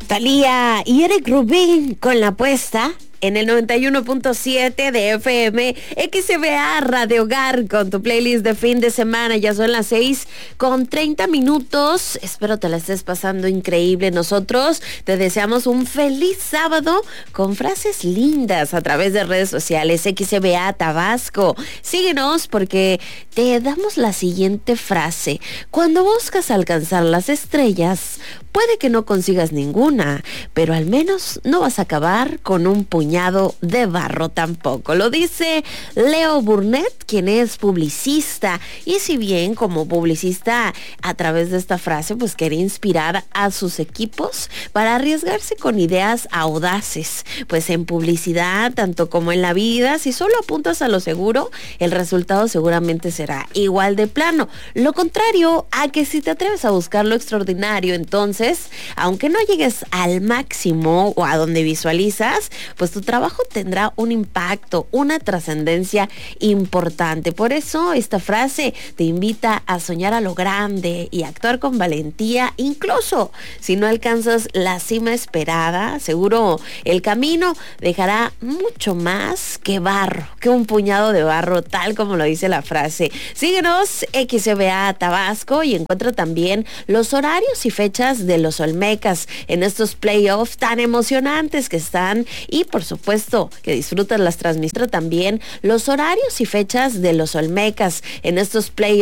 Thalía y Eric Rubin con la apuesta en el 91.7 de FM XBA Radio Hogar con tu playlist de fin de semana. Ya son las 6:30. Espero te la estés pasando increíble. Nosotros te deseamos un feliz sábado con frases lindas a través de redes sociales XBA Tabasco. Síguenos porque te damos la siguiente frase. Cuando buscas alcanzar las estrellas, puede que no consigas ninguna, pero al menos no vas a acabar con un puñado de barro tampoco. Lo dice Leo Burnett, quien es publicista. Y si bien como publicista a través de esta frase pues quiere inspirar a sus equipos para arriesgarse con ideas audaces, pues en publicidad tanto como en la vida, si solo apuntas a lo seguro, el resultado seguramente será igual de plano. Lo contrario a que si te atreves a buscar lo extraordinario, entonces aunque no llegues al máximo o a donde visualizas, pues tu trabajo tendrá un impacto, una trascendencia importante. Por eso esta frase te invita a soñar a lo grande y actuar con valentía. Incluso si no alcanzas la cima esperada, seguro el camino dejará mucho más que barro, que un puñado de barro, tal como lo dice la frase. Síguenos XBA Tabasco y encuentra también los horarios y fechas de los Olmecas en estos playoffs tan emocionantes que están, y por supuesto que disfrutas las transmisiones. También los horarios y fechas de los Olmecas en estos playoffs